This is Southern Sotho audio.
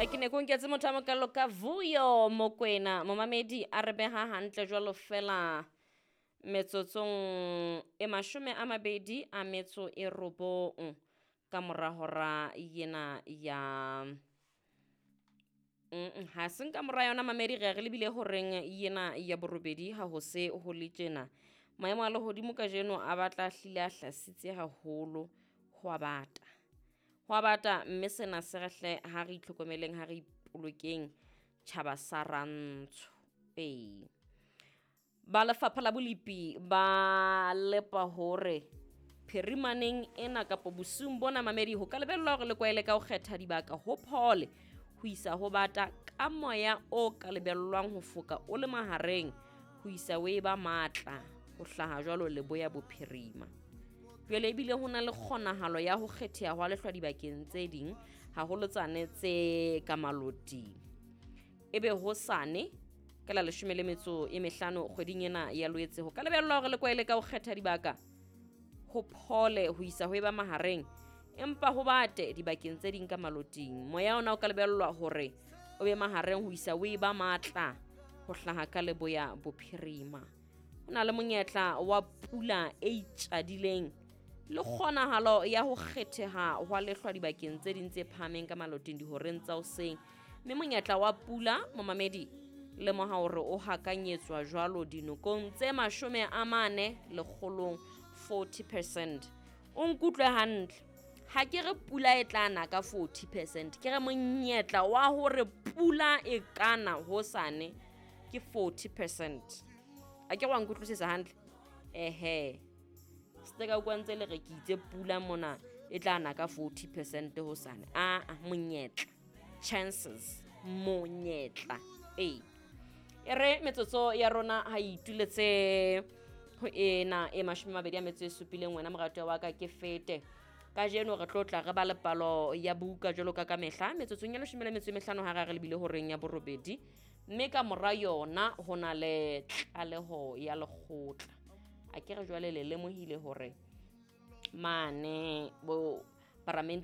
a ke ne ko nketse motho a mokalo ka Vuyo Mokwena momamedi a re beha hantle jwalo fela metsotsong e 29 ka mora hora yena ya ha seng ka mora yona mamedi re lebile horeng yena ya borobedi ha ho se ho le tjena maemo a lehodimo ka jeno a batla hlile a hlasitse haholo ho bata mme sena se rehle ha re itlhokomeleng ha re ipolokeng tjhaba sa rantsho ba lefapha la bolipi ba lepa hore phirimaneng ena kapa bosung bona mamedi ho ka lebellwa hore le kwaele ka ho kgetha dibaka ho phole ho isa ho bata ka moya o ka lebellwang ho foka o le mahareng ho isa o e ba matla ho hlaha jwalo leboya bophirima jwale ebile ho na le kgonahalo ya ho kgetheha hwa lehlwa dibakeng tse ding haholo tsane tse ka malodi ebe hosane ka la 15 kgweding ena ya Loetse ho ka lebellwa hore le kwaele ka ho kgetha dibaka ho phole ho isa ho eba mahareng empa ho bate dibakeng tse ding ka maloding moya ona o ka lebellwa hore o be mahareng ho isa o eba matla ho hlaha ka leboya bophirima ho na le monyetla wa pula e itjadileng le kgonahalo ya ho kgetheha hwa lehlwa dibakeng tse ding tse phameng ka maloding dihoreng tsa hoseng mme monyetla wa pula momamedi le moha hore o hakanyetswa jwalo dinokong tse 40% o nkutlwe hantle ha ke re pula e tlana ka 40% ke re monyetla wa hore pula e kana hosane ke 40% a ke wa nkutlwisisa hantle steka o kwantse le re ke itse pula mona e tlana ka 40% hosane monyetla chances monyetla re metsotso ya rona ha ituletse ho ena e 27 wena morato wa ka ke fete ka jeno re tlotla re ba le palo ya buka jolo ka mehla metsotsong ya 15 ha re lebile horeng ya borobedi mme ka mora yona hona le tlaleho ya lekgotla a ke re jwale le lemohile hore mane bo